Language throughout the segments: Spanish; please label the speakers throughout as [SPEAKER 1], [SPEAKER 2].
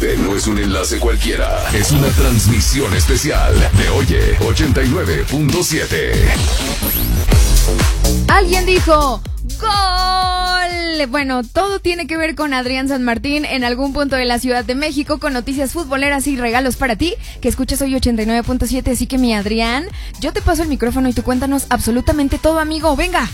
[SPEAKER 1] Este no es un enlace cualquiera. Es una transmisión especial de Oye 89.7.
[SPEAKER 2] Alguien dijo ¡gol! Bueno, todo tiene que ver con Adrián San Martín en algún punto de la Ciudad de México, con noticias futboleras y regalos para ti, que escuchas hoy 89.7. Así que, mi Adrián, yo te paso el micrófono y tú cuéntanos absolutamente todo, amigo. ¡Venga!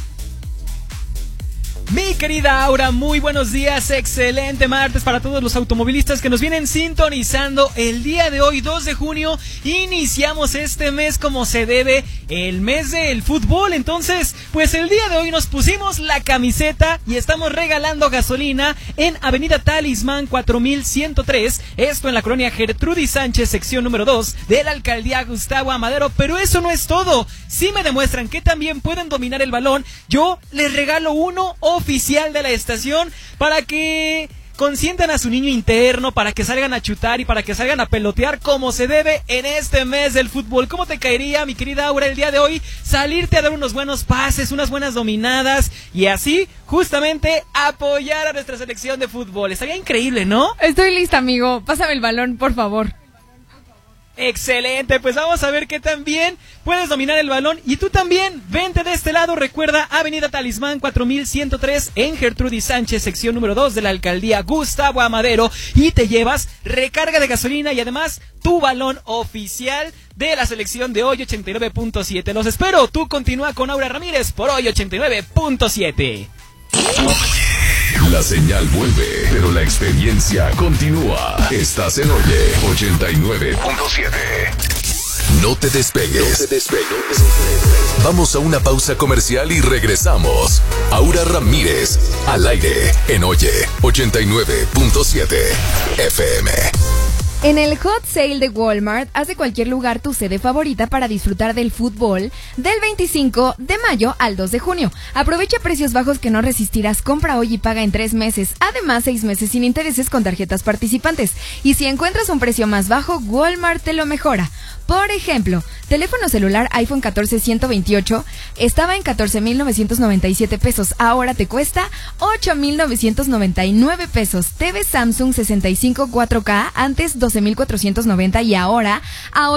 [SPEAKER 3] Mi querida Aura, muy buenos días, excelente martes para todos los automovilistas que nos vienen sintonizando el día de hoy, 2 de junio, iniciamos este mes como se debe, el mes del fútbol. Entonces, pues el día de hoy nos pusimos la camiseta y estamos regalando gasolina en Avenida Talismán 4103, esto en la colonia Gertrudis Sánchez, sección número 2 de la alcaldía Gustavo Amadero. Pero eso no es todo, si me demuestran que también pueden dominar el balón, yo les regalo uno oficial de la estación para que consientan a su niño interno, para que salgan a chutar y para que salgan a pelotear como se debe en este mes del fútbol. ¿Cómo te caería, mi querida Aura, el día de hoy salirte a dar unos buenos pases, unas buenas dominadas y así justamente apoyar a nuestra selección de fútbol? Estaría increíble, ¿no?
[SPEAKER 2] Estoy lista, amigo. Pásame el balón, por favor.
[SPEAKER 3] Excelente, pues vamos a ver que también puedes dominar el balón y tú también, vente de este lado. Recuerda, Avenida Talismán 4103 en Gertrudis Sánchez, sección número 2 de la alcaldía Gustavo Amadero, y te llevas recarga de gasolina y además tu balón oficial de la selección de Hoy 89.7. Los espero, tú continúa con Aura Ramírez por Hoy 89.7.
[SPEAKER 1] La señal vuelve, pero la experiencia continúa. Estás en Oye 89.7. No te despegues. Vamos a una pausa comercial y regresamos. Aura Ramírez, al aire, en Oye 89.7 FM.
[SPEAKER 2] En el Hot Sale de Walmart, haz de cualquier lugar tu sede favorita para disfrutar del fútbol del 25 de mayo al 2 de junio. Aprovecha precios bajos que no resistirás. Compra hoy y paga en 3 meses. Además, 6 meses sin intereses con tarjetas participantes. Y si encuentras un precio más bajo, Walmart te lo mejora. Por ejemplo, teléfono celular iPhone 14 128 estaba en 14,997 pesos. Ahora te cuesta 8,999 pesos. TV Samsung 65 4K, antes 12,490 y ahora a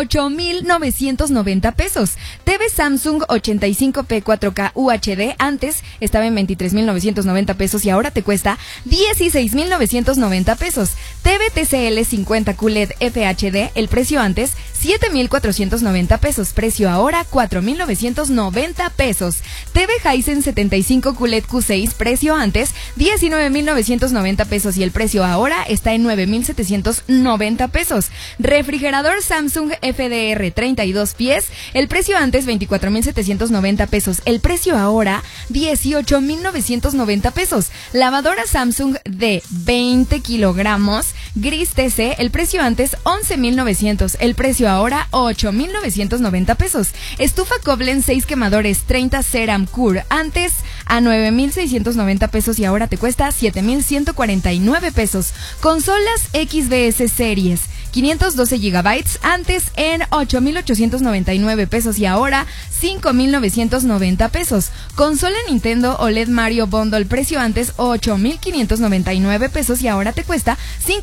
[SPEAKER 2] 8,990 pesos. TV Samsung 85p 4K UHD, antes estaba en 23,990 pesos y ahora te cuesta 16,990 pesos. TV TCL 50 QLED FHD, el precio antes 7,490 pesos, precio ahora 4,990 pesos. TV Hisense 75 QLED Q6, precio antes 19,990 pesos y el precio ahora está en 9,790 pesos. Refrigerador Samsung FDR 32 pies, el precio antes 24,790 pesos, el precio ahora 18,990 pesos. Lavadora Samsung de 20 kilogramos gris TC, el precio antes 11,900, el precio ahora 8,990 pesos. Estufa Koblenz 6 quemadores 30 Ceram Cure, antes a 9,690 pesos y ahora te cuesta 7,149 pesos. Consolas XBS Series 512 GB, antes en 8,899 pesos y ahora 5,990 pesos. Consola Nintendo OLED Mario Bundle, precio antes 8,599 pesos y ahora te cuesta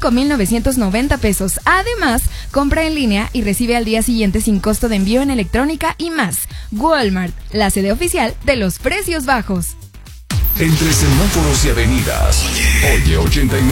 [SPEAKER 2] 5,990 pesos. Además, compra en línea y recibe al día siguiente sin costo de envío en electrónica y más. Walmart, la sede oficial de los precios bajos.
[SPEAKER 1] Entre semáforos y avenidas, Oye 89.